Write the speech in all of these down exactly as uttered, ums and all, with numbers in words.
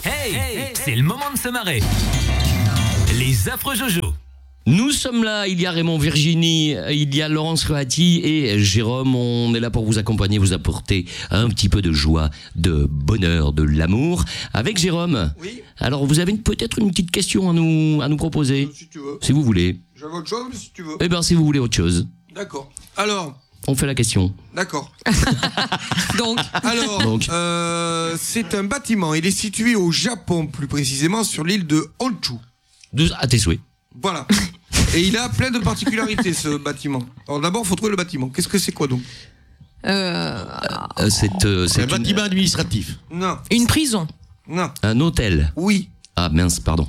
Hey, hey, c'est le moment de se marrer. Les affreux Jojo. Nous sommes là, il y a Raymond, Virginie, il y a Laurence Roati et Jérôme. On est là pour vous accompagner, vous apporter un petit peu de joie, de bonheur, de l'amour. Avec Jérôme. Oui. Alors, vous avez une- peut-être une petite question à nous, à nous proposer, Si tu veux. si vous voulez. J'avais autre chose, mais si tu veux. Eh bien, si vous voulez autre chose, D'accord. Alors, on fait la question. d'accord. Donc, Alors, Donc. euh, c'est un bâtiment. Il est situé au Japon, plus précisément sur l'île de Honshu. De- À tes souhaits. Voilà. Et il a plein de particularités, ce bâtiment. Alors d'abord, il faut trouver le bâtiment. Qu'est-ce que c'est quoi donc? euh, Euh, c'est euh, C'est un c'est une- bâtiment administratif. Non, une prison. non, un hôtel. oui. Ah mince, pardon.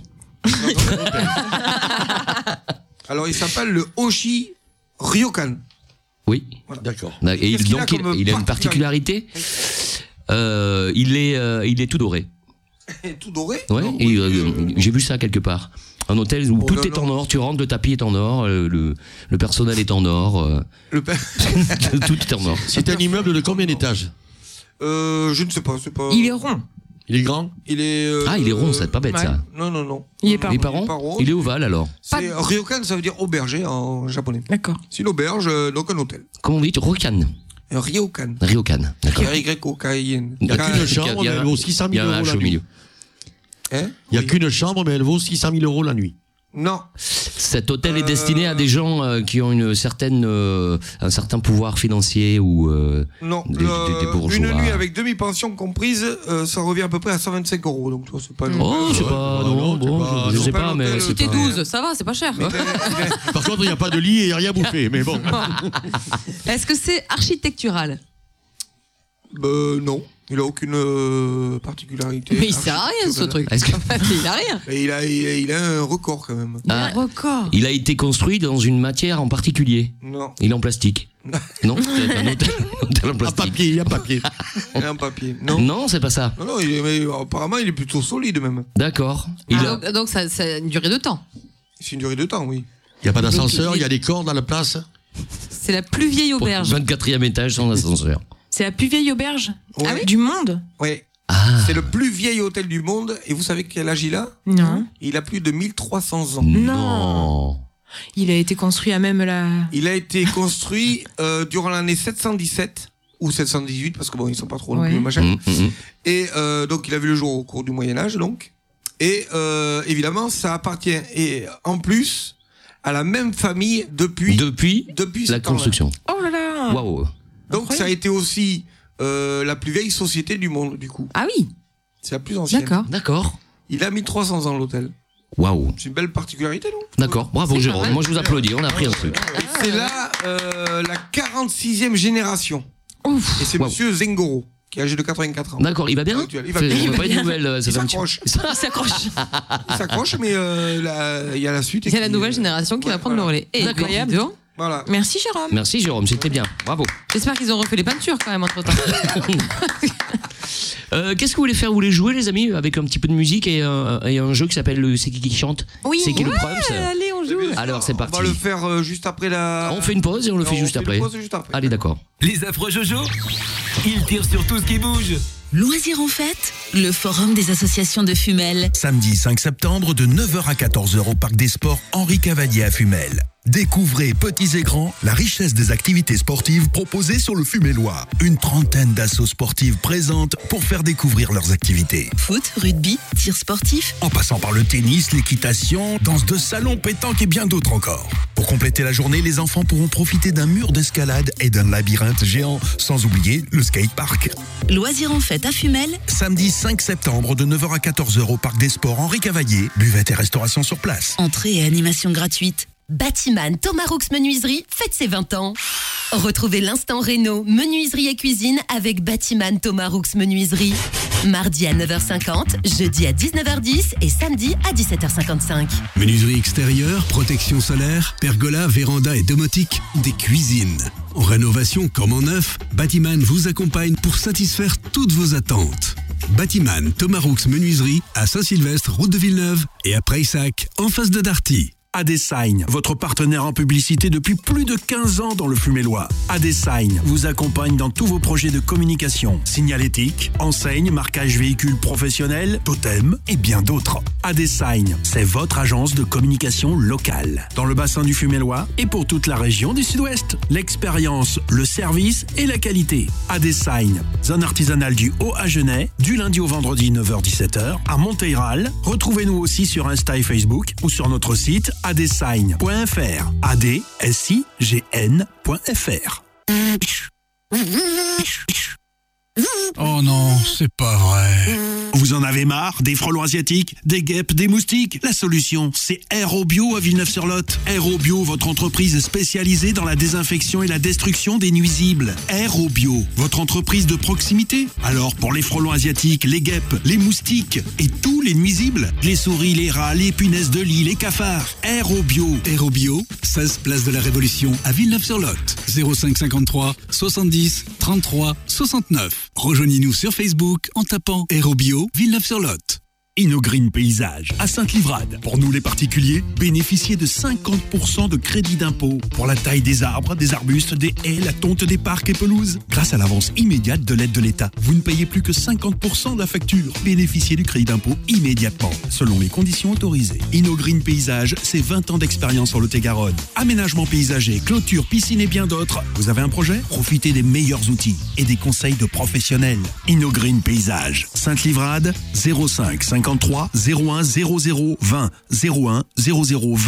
Alors il s'appelle le Oshi Ryokan. Oui. D'accord. Et il- Qu'est-ce qu'il a donc, il, comme il a une particularité. Euh, il, est, euh, il est tout doré. Tout doré. Ouais, Non, et oui, euh, euh, j'ai vu ça quelque part. Un hôtel où Oh tout là est là. en or, tu rentres, le tapis est en or, euh, le, le personnel est en or, euh, le père- tout est en or. C'est un immeuble de combien d'étages? euh, je ne sais pas, c'est pas. Il est rond. Il est grand? Il est. euh, Ah, il est rond, c'est pas bête ouais. ça. Non, non, non. Il est pas Il est rond. pas rond pas rond. Il est ovale alors. C'est Ryokan, ça veut dire auberge hein, en japonais. D'accord. C'est une auberge, euh, donc un hôtel. Comment on dit Ryokan. Un Ryokan. Ryokan, d'accord. R Y O K I N. Il n'y a D'accord. qu'une Il y a- chambre, il y mais a- elle vaut six cent Il y mille a un euros H la au nuit. milieu. Hein Il n'y a Oui. qu'une chambre, mais elle vaut six cent mille euros la nuit. Non. Cet hôtel est Euh, destiné à des gens euh, qui ont une certaine, euh, un certain pouvoir financier ou. euh, Non, Des- le- des- des bourgeois. une nuit avec demi-pension comprise, euh, ça revient à peu près à cent vingt-cinq euros. Donc, tu vois, c'est pas. Oh, je sais Ouais, pas, ouais, non, non, bon, c'est pas- je, je c'est sais pas pas, mais l'hôtel, c'est Si t'es pas. douze, ça va, c'est pas cher. Par contre, il n'y a pas de lit et il n'y a rien à bouffer, mais bon. Est-ce que c'est architectural? Euh, non, il a aucune euh, particularité. Mais il sert à rien ce truc. Est-ce que- Il a rien. Et il a, il a, il a un record quand même. Il a un Ah. record. Il a été construit dans une matière en particulier. Non, Il est en plastique. Non, c'est un hôtel, hôtel en En plastique. papier, il y a papier. il a un papier. Non, Non, c'est pas ça. non, non, il est, mais apparemment il est plutôt solide même. D'accord. Il Ah, a- donc donc ça, ça a une durée de temps. C'est une durée de temps, oui. Il n'y a pas d'ascenseur, Donc, il- il y a des cordes à la place. C'est la plus vieille pour auberge. vingt-quatrième étage sans ascenseur. C'est la plus vieille auberge Ouais. du monde? Oui. Ah. C'est le plus vieil hôtel du monde. Et vous savez quel âge il a? Non. Il a plus de mille trois cents ans. Non. Il a été construit à même la. Il a été construit euh, durant l'année sept cent dix-sept ou sept cent dix-huit parce que bon ils sont pas trop non Ouais. plus machin. Hum, hum, hum. Et euh, donc il a vu le jour au cours du Moyen Âge donc. Et euh, évidemment ça appartient et en plus à la même famille depuis Depuis depuis la ce temps-là. construction. Oh là là. Waouh. Donc Incroyable. ça a été aussi euh, la plus vieille société du monde du coup. Ah oui, C'est la plus ancienne. d'accord. D'accord. Il a mille trois cents ans l'hôtel. Waouh. C'est une belle particularité non? D'accord. Bravo C'est pas Jérôme. mal. Moi je vous applaudis. On a pris un truc. Et c'est là euh, la quarante-sixième génération. Ouf. Et c'est Waouh. monsieur Zengoro qui est âgé de quatre-vingt-quatre ans. D'accord. Il va bien. Actuel. Il va C'est- bien. on Il va va pas de bien. nouvelles. euh, ça Il fait un petit- s'accroche. Il s'accroche. Il s'accroche, mais euh, la- il y a la suite. et Il y a la qui- nouvelle génération qui Ouais, va prendre voilà. le relais. Et D'accord. dis donc. Voilà. Merci Jérôme. Merci Jérôme. C'était bien. Bravo. J'espère qu'ils ont refait les peintures quand même entre temps. Euh, Qu'est-ce que vous voulez faire? Vous voulez jouer les amis avec un petit peu de musique et un, et un jeu qui s'appelle le C'est qui qui chante? Oui. C'est qui le Ouais, problème ça allez, on joue. Alors c'est parti. On va le faire euh, juste après la. On fait une pause et on le fait Non, juste fait après. une pause juste après. Allez d'accord. Les affreux Jojo. Ils tirent sur tout ce qui bouge. Loisirs en fête, le forum des associations de Fumel. Samedi cinq septembre de neuf heures à quatorze heures au Parc des Sports Henri Cavalier à Fumel. Découvrez, petits et grands, la richesse des activités sportives proposées sur le Fumelois. Une trentaine d'assauts sportives présentes pour faire découvrir leurs activités. Foot, rugby, tir sportif. En passant par le tennis, l'équitation, danse de salon, pétanque et bien d'autres encore. Pour compléter la journée, les enfants pourront profiter d'un mur d'escalade et d'un labyrinthe géant, sans oublier le skatepark. Loisirs en fête à Fumel. Samedi cinq septembre de neuf heures à quatorze heures au Parc des Sports Henri Cavalier, buvette et restauration sur place. Entrée et animation gratuite. Batiman Thomas Roux Menuiserie fête ses vingt ans. Retrouvez l'instant réno, menuiserie et cuisine avec Batiman Thomas Roux Menuiserie. Mardi à neuf heures cinquante, jeudi à dix-neuf heures dix et samedi à dix-sept heures cinquante-cinq. Menuiserie extérieure, protection solaire, pergola, véranda et domotique, des cuisines. En rénovation comme en neuf, Batiman vous accompagne pour satisfaire toutes vos attentes. Batiman Thomas Roux Menuiserie à Saint-Sylvestre, route de Villeneuve et à Prayssac, en face de Darty. Adesign, votre partenaire en publicité depuis plus de quinze ans dans le Fumélois. Adesign vous accompagne dans tous vos projets de communication, signalétique, enseigne, marquage véhicule professionnel, totem et bien d'autres. Adesign, c'est votre agence de communication locale dans le bassin du Fumélois et pour toute la région du Sud-Ouest. L'expérience, le service et la qualité. Adesign, zone artisanale du Haut-Agenais, du lundi au vendredi neuf heures dix-sept heures à Montéral. Retrouvez-nous aussi sur Insta et Facebook ou sur notre site adesign point f r. A D S I G N point F R. Oh non, c'est pas vrai. Vous en avez marre des frelons asiatiques, des guêpes, des moustiques? La solution, c'est Aérobio à Villeneuve-sur-Lot. Aérobio, votre entreprise spécialisée dans la désinfection et la destruction des nuisibles. Aérobio, votre entreprise de proximité. Alors, pour les frelons asiatiques, les guêpes, les moustiques et tous les nuisibles, les souris, les rats, les punaises de lit, les cafards. Aérobio. Aérobio, seize place de la Révolution à Villeneuve-sur-Lot. zéro cinq cinquante-trois soixante-dix trente-trois soixante-neuf. Rejoignez-nous sur Facebook en tapant Aérobio Villeneuve-sur-Lot. InnoGreen Paysage à Sainte-Livrade. Pour nous les particuliers, bénéficiez de cinquante pour cent de crédit d'impôt pour la taille des arbres, des arbustes, des haies, la tonte des parcs et pelouses. Grâce à l'avance immédiate de l'aide de l'État, vous ne payez plus que cinquante pour cent de la facture. Bénéficiez du crédit d'impôt immédiatement, selon les conditions autorisées. InnoGreen Paysage, c'est vingt ans d'expérience sur le Lot-et-Garonne. Aménagement paysager, clôture, piscine et bien d'autres. Vous avez un projet? Profitez des meilleurs outils et des conseils de professionnels. InnoGreen Paysage, Sainte-Livrade, zéro cinq cinquante-trois zéro un zéro zéro vingt zéro un zéro zéro vingt.